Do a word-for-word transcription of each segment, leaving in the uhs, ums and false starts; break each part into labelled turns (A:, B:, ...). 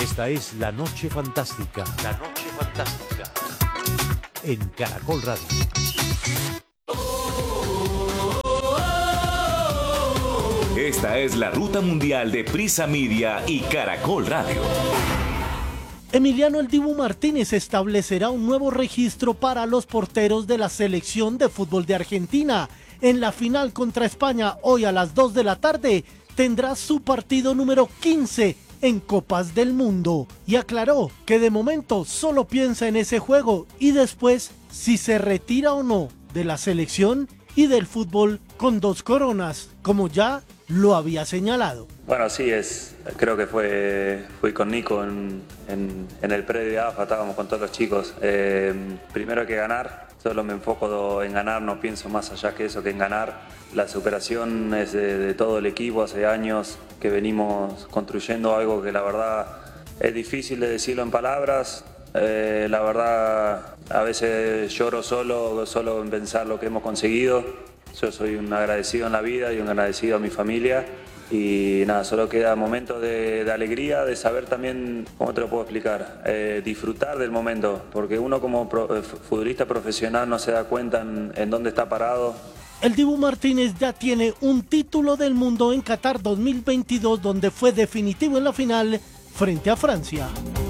A: Esta es La Noche Fantástica. La Noche Fantástica. En Caracol Radio.
B: Esta es la ruta mundial de Prisa Media y Caracol Radio.
C: Emiliano El Dibu Martínez establecerá un nuevo registro para los porteros de la selección de fútbol de Argentina. En la final contra España, hoy a las dos de la tarde, tendrá su partido número quince en Copas del Mundo. Y aclaró que de momento solo piensa en ese juego y después si se retira o no de la selección y del fútbol con dos coronas, como ya lo había señalado.
D: Bueno, sí, es, creo que fue, fui con Nico en, en, en el predio de A F A, estábamos con todos los chicos. Eh, primero hay que ganar, solo me enfoco en ganar, no pienso más allá que eso, que en ganar. La superación es de, de todo el equipo, hace años que venimos construyendo algo que la verdad es difícil de decirlo en palabras. Eh, la verdad, a veces lloro solo, solo en pensar lo que hemos conseguido. Yo soy un agradecido en la vida y un agradecido a mi familia. Y nada, solo queda momentos de, de alegría, de saber también, ¿cómo te lo puedo explicar? Eh, disfrutar del momento, porque uno como pro, futbolista profesional no se da cuenta en, en dónde está parado.
C: El Dibu Martínez ya tiene un título del mundo en Qatar dos mil veintidós, donde fue definitivo en la final frente a Francia.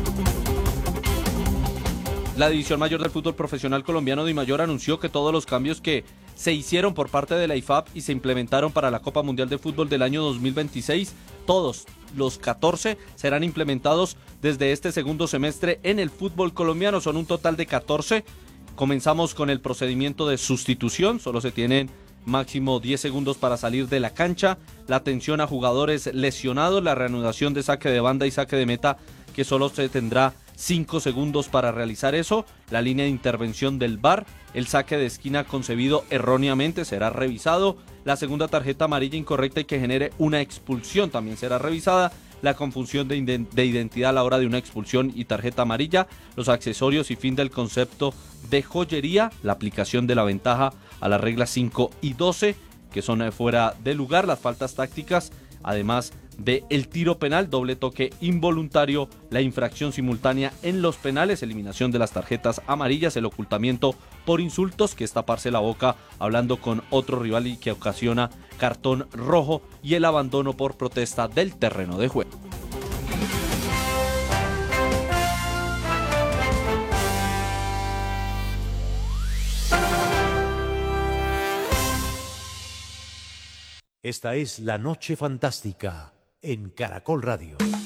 E: La División Mayor del Fútbol Profesional Colombiano DIMAYOR anunció que todos los cambios que se hicieron por parte de la I F A B y se implementaron para la Copa Mundial de Fútbol del año dos mil veintiséis, todos los catorce serán implementados desde este segundo semestre en el fútbol colombiano. Son un total de catorce. Comenzamos con el procedimiento de sustitución, solo se tienen máximo diez segundos para salir de la cancha, la atención a jugadores lesionados, la reanudación de saque de banda y saque de meta, que solo se tendrá cinco segundos para realizar eso, la línea de intervención del V A R, el saque de esquina concebido erróneamente será revisado, la segunda tarjeta amarilla incorrecta y que genere una expulsión también será revisada, la confusión de, de identidad a la hora de una expulsión y tarjeta amarilla, los accesorios y fin del concepto de joyería, la aplicación de la ventaja a las reglas cinco y doce, que son fuera de lugar, las faltas tácticas, además de el tiro penal, doble toque involuntario, la infracción simultánea en los penales, eliminación de las tarjetas amarillas, el ocultamiento por insultos, que es taparse la boca hablando con otro rival y que ocasiona cartón rojo, y el abandono por protesta del terreno de juego.
A: Esta es La Noche Fantástica en Caracol Radio.